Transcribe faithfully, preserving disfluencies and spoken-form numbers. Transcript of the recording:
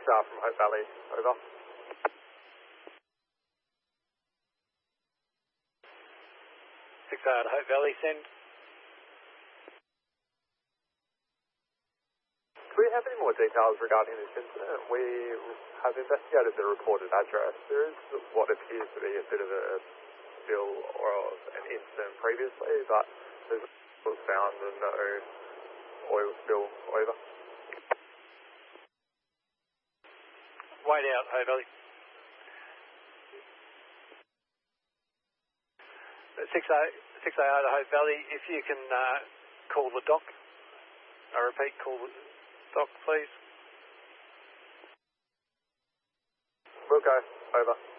R from Hope Valley, over. six R to Hope Valley, send. Do we have any more details regarding this incident? We have investigated the reported address. There is what appears to be a bit of a spill or an incident previously, but there's was found and no oil spill over. Wait out, Hope Valley. six A R to Hope Valley, if you can uh, call the dock. I repeat, call the dock, please. We'll go. Over.